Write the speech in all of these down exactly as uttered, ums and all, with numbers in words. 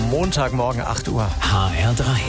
Montagmorgen acht Uhr. H R drei.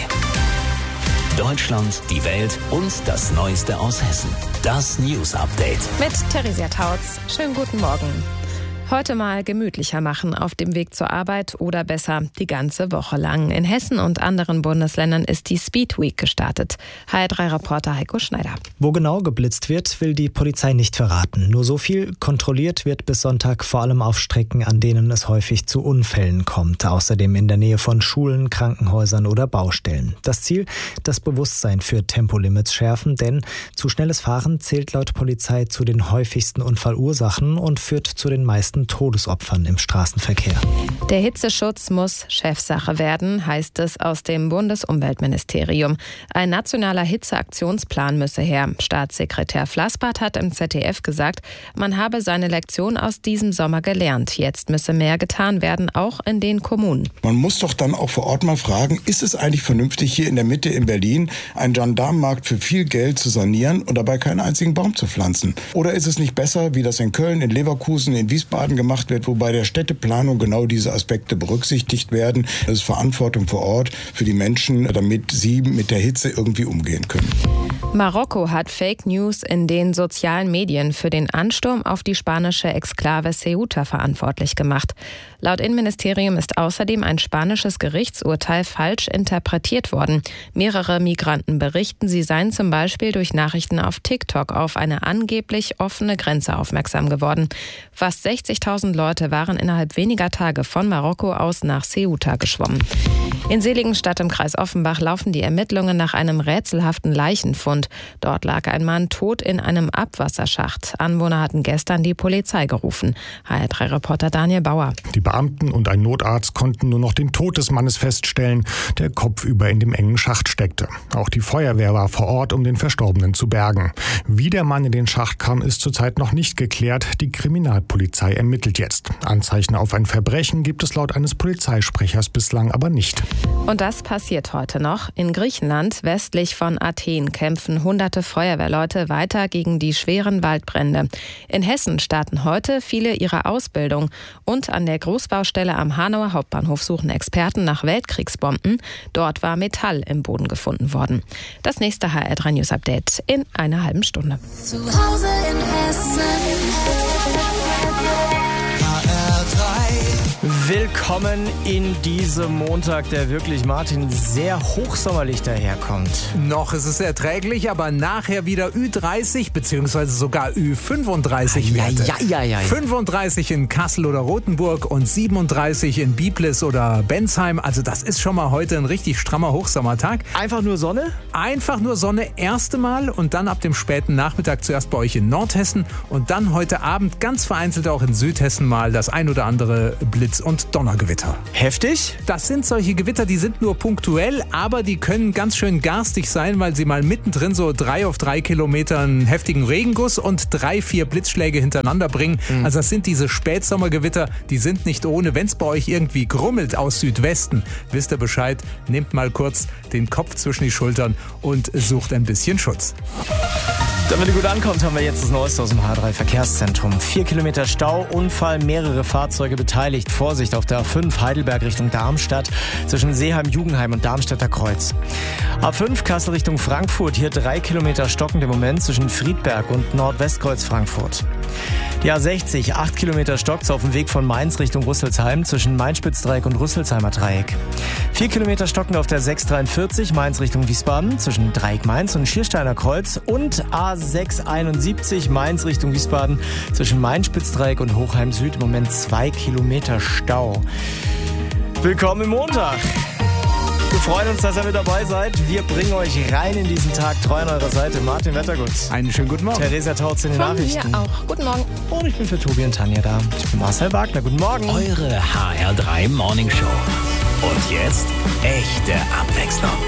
Deutschland, die Welt und das Neueste aus Hessen. Das News Update. Mit Theresia Tautz. Schönen guten Morgen. Heute mal gemütlicher machen auf dem Weg zur Arbeit oder besser die ganze Woche lang. In Hessen und anderen Bundesländern ist die Speed Week gestartet. H R drei-Reporter Heiko Schneider. Wo genau geblitzt wird, will die Polizei nicht verraten. Nur so viel: kontrolliert wird bis Sonntag vor allem auf Strecken, an denen es häufig zu Unfällen kommt. Außerdem in der Nähe von Schulen, Krankenhäusern oder Baustellen. Das Ziel: das Bewusstsein für Tempolimits schärfen, denn zu schnelles Fahren zählt laut Polizei zu den häufigsten Unfallursachen und führt zu den meisten Todesopfern im Straßenverkehr. Der Hitzeschutz muss Chefsache werden, heißt es aus dem Bundesumweltministerium. Ein nationaler Hitzeaktionsplan müsse her. Staatssekretär Flassbart hat im Z D F gesagt, man habe seine Lektion aus diesem Sommer gelernt. Jetzt müsse mehr getan werden, auch in den Kommunen. Man muss doch dann auch vor Ort mal fragen, ist es eigentlich vernünftig, hier in der Mitte in Berlin einen Gendarmenmarkt für viel Geld zu sanieren und dabei keinen einzigen Baum zu pflanzen? Oder ist es nicht besser, wie das in Köln, in Leverkusen, in Wiesbaden gemacht wird, wo bei der Städteplanung genau diese Aspekte berücksichtigt werden? Das ist Verantwortung vor Ort für die Menschen, damit sie mit der Hitze irgendwie umgehen können. Marokko hat Fake News in den sozialen Medien für den Ansturm auf die spanische Exklave Ceuta verantwortlich gemacht. Laut Innenministerium ist außerdem ein spanisches Gerichtsurteil falsch interpretiert worden. Mehrere Migranten berichten, sie seien zum Beispiel durch Nachrichten auf TikTok auf eine angeblich offene Grenze aufmerksam geworden. Fast sechzigtausend Leute waren innerhalb weniger Tage von Marokko aus nach Ceuta geschwommen. In Seligenstadt im Kreis Offenbach laufen die Ermittlungen nach einem rätselhaften Leichenfund. Dort lag ein Mann tot in einem Abwasserschacht. Anwohner hatten gestern die Polizei gerufen. H R drei-Reporter Daniel Bauer. Die Beamten und ein Notarzt konnten nur noch den Tod des Mannes feststellen, der kopfüber in dem engen Schacht steckte. Auch die Feuerwehr war vor Ort, um den Verstorbenen zu bergen. Wie der Mann in den Schacht kam, ist zurzeit noch nicht geklärt. Die Kriminalpolizei ermittelt jetzt. Anzeichen auf ein Verbrechen gibt es laut eines Polizeisprechers bislang aber nicht. Und das passiert heute noch. In Griechenland, westlich von Athen, kämpfen hunderte Feuerwehrleute weiter gegen die schweren Waldbrände. In Hessen starten heute viele ihre Ausbildung. Und an der Großbaustelle am Hanauer Hauptbahnhof suchen Experten nach Weltkriegsbomben. Dort war Metall im Boden gefunden worden. Das nächste H R drei News Update in einer halben Stunde. Zu Hause in Hessen. H R drei. Willkommen in diesem Montag, der wirklich, Martin, sehr hochsommerlich daherkommt. Noch ist es erträglich, aber nachher wieder Ü dreißig bzw. sogar Ü fünfunddreißig Ja, Werte. ja, ja, ja, ja. fünfunddreißig in Kassel oder Rothenburg und siebenunddreißig in Biblis oder Bensheim. Also das ist schon mal heute ein richtig strammer Hochsommertag. Einfach nur Sonne? Einfach nur Sonne erste Mal und dann ab dem späten Nachmittag zuerst bei euch in Nordhessen und dann heute Abend ganz vereinzelt auch in Südhessen mal das ein oder andere Blitz- und Donnergewitter. Heftig? Das sind solche Gewitter, die sind nur punktuell, aber die können ganz schön garstig sein, weil sie mal mittendrin so drei auf drei Kilometern heftigen Regenguss und drei, vier Blitzschläge hintereinander bringen. Mhm. Also das sind diese Spätsommergewitter, die sind nicht ohne. Wenn es bei euch irgendwie grummelt aus Südwesten, wisst ihr Bescheid, nehmt mal kurz den Kopf zwischen die Schultern und sucht ein bisschen Schutz. Damit ihr gut ankommt, haben wir jetzt das Neueste aus dem H drei Verkehrszentrum. Vier Kilometer Stau, Unfall, mehrere Fahrzeuge beteiligt. Vorsicht auf der A fünf Heidelberg Richtung Darmstadt zwischen Seeheim, Jugendheim und Darmstädter Kreuz. A fünf Kassel Richtung Frankfurt, hier drei Kilometer stockend im Moment zwischen Friedberg und Nordwestkreuz Frankfurt. Die A sechzig, acht Kilometer stockt's auf dem Weg von Mainz Richtung Rüsselsheim zwischen Main-Spitz-Dreieck und Rüsselsheimer Dreieck. Vier Kilometer stockend auf der sechs dreiundvierzig Mainz Richtung Wiesbaden zwischen Dreieck Mainz und Schiersteiner Kreuz und A sechs einundsiebzig Mainz Richtung Wiesbaden zwischen Main-Spitz-Dreieck und Hochheim Süd im Moment zwei Kilometer Stau. Willkommen im Montag. Wir freuen uns, dass ihr mit dabei seid. Wir bringen euch rein in diesen Tag, treu an eurer Seite. Martin Wettergut. Einen schönen guten Morgen. Theresia Tautz in den Von Nachrichten. mir auch. Guten Morgen. Und ich bin für Tobi und Tanja da. Ich bin Marcel Wagner. Guten Morgen. Eure H R drei Morning Show. Und jetzt echte Abwechslung.